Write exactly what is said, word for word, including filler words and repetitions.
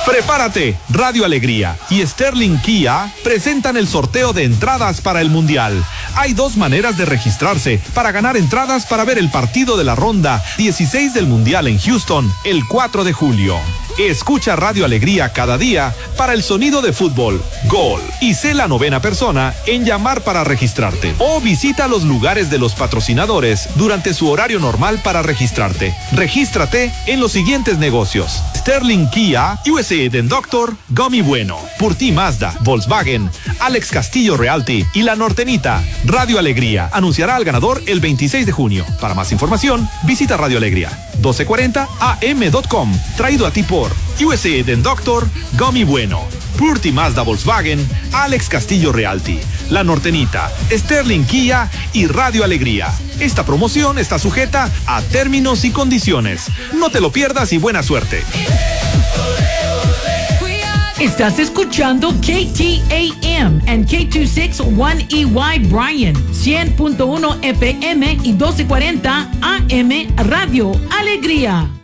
Prepárate, Radio Alegría y Sterling Kia presentan el sorteo de entradas para el Mundial. Hay dos maneras de registrarse para ganar entradas para ver el partido de la ronda dieciséis del Mundial en Houston el cuatro de julio. Escucha Radio Alegría cada día para el sonido de fútbol, gol y sé la novena persona en llamar para registrarte. O visita los lugares de los patrocinadores durante su horario normal para registrarte. Regístrate en los siguientes negocios: Sterling Kia, U S A Den Doctor, Gummy Bueno, Purti Mazda, Volkswagen, Alex Castillo Realty y La Nortenita. Radio Alegría anunciará al ganador el veintiséis de junio. Para más información, visita Radio Alegría doce cuarenta a m punto com. Traído a ti por U S A Den Doctor, Gummy Bueno, Purti Mazda Volkswagen, Alex Castillo Realty, La Nortenita, Sterling Kia y Radio Alegría. Esta promoción está sujeta a términos y condiciones. No te lo pierdas y buena suerte. Estás escuchando K T A M and K dos sesenta y uno E Y Bryan, cien punto uno F M y doce cuarenta A M Radio Alegría.